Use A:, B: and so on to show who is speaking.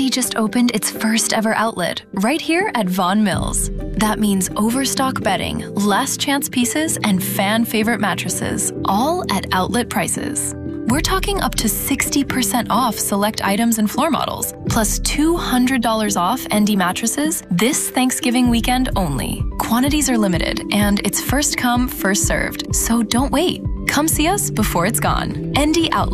A: Endy just opened its first ever outlet right here at Vaughan Mills. That means overstock bedding, last chance pieces, and fan favorite mattresses, all at outlet prices. We're talking up to 60% off select items and floor models, plus $200 off Endy mattresses this Thanksgiving weekend only. Quantities are limited, and it's first come, first served, so don't wait. Come see us before it's gone. Endy Outlet.